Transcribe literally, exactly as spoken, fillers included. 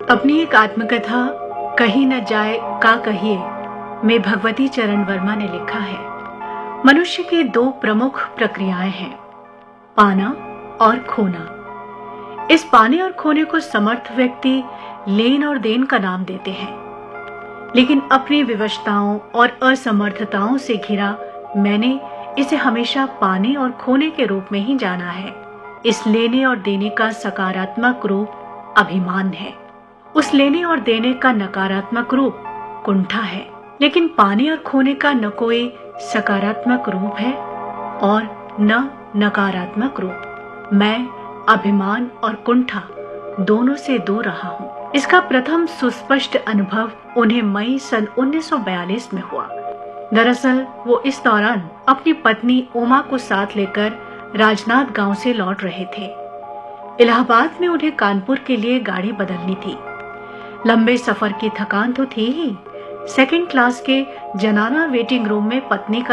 अपनी एक आत्मकथा कहीं न जाए का कहिए में भगवती चरण वर्मा ने लिखा है, मनुष्य की दो प्रमुख प्रक्रियाएं हैं, पाना और खोना। इस पाने और खोने को समर्थ व्यक्ति लेन और देन का नाम देते हैं, लेकिन अपनी विवशताओं और असमर्थताओं से घिरा मैंने इसे हमेशा पाने और खोने के रूप में ही जाना है। इस लेने और देने का सकारात्मक रूप अभिमान है, उस लेने और देने का नकारात्मक रूप कुंठा है। लेकिन पाने और खोने का न कोई सकारात्मक रूप है और न नकारात्मक रूप। मैं अभिमान और कुंठा दोनों से दूर रहा हूँ। इसका प्रथम सुस्पष्ट अनुभव उन्हें मई सन उन्नीस सौ बयालीस में हुआ। दरअसल वो इस दौरान अपनी पत्नी उमा को साथ लेकर राजनाथ गांव से लौट रहे थे। इलाहाबाद में उन्हें कानपुर के लिए गाड़ी बदलनी थी। लंबे सफर की थकान तो थी ही, सेकंड क्लास के जनाना वेटिंग रूम में पत्नी का